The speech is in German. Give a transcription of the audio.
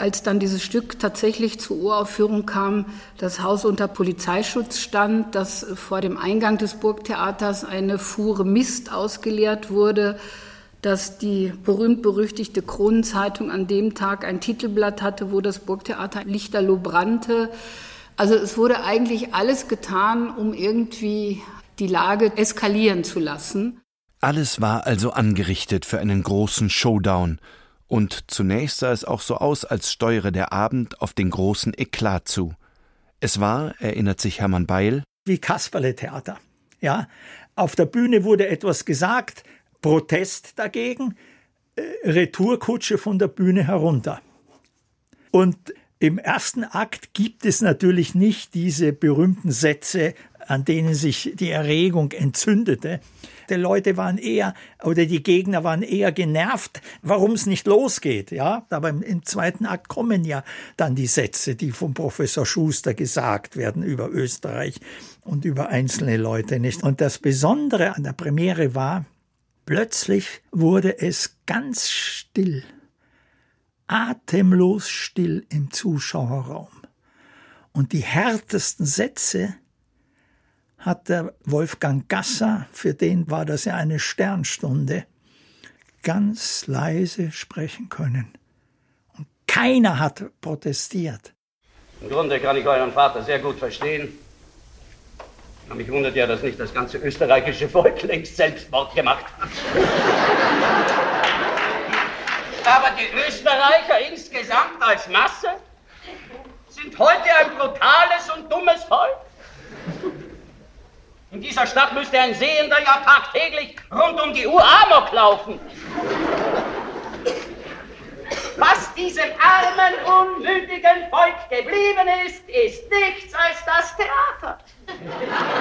Als dann dieses Stück tatsächlich zur Uraufführung kam, das Haus unter Polizeischutz stand, dass vor dem Eingang des Burgtheaters eine Fuhre Mist ausgeleert wurde, dass die berühmt-berüchtigte Kronenzeitung an dem Tag ein Titelblatt hatte, wo das Burgtheater lichterloh brannte. Also es wurde eigentlich alles getan, um irgendwie die Lage eskalieren zu lassen. Alles war also angerichtet für einen großen Showdown. Und zunächst sah es auch so aus, als steuere der Abend auf den großen Eklat zu. Es war, erinnert sich Hermann Beil, wie Kasperle-Theater. Ja, auf der Bühne wurde etwas gesagt, Protest dagegen, Retourkutsche von der Bühne herunter. Und im ersten Akt gibt es natürlich nicht diese berühmten Sätze, an denen sich die Erregung entzündete. Die Leute waren eher, oder die Gegner waren eher genervt, warum es nicht losgeht. Ja, aber im zweiten Akt kommen ja dann die Sätze, die vom Professor Schuster gesagt werden über Österreich und über einzelne Leute nicht. Und das Besondere an der Premiere war, plötzlich wurde es ganz still, atemlos still im Zuschauerraum. Und die härtesten Sätze hat der Wolfgang Gasser, für den war das ja eine Sternstunde, ganz leise sprechen können. Und keiner hat protestiert. Im Grunde kann ich euren Vater sehr gut verstehen. Aber mich wundert ja, dass nicht das ganze österreichische Volk längst Selbstmord gemacht hat. Aber die Österreicher insgesamt als Masse sind heute ein brutales und dummes Volk. In dieser Stadt müsste ein Sehender ja tagtäglich rund um die Uhr Amok laufen. Was diesem armen, unmündigen Volk geblieben ist, ist nichts als das Theater.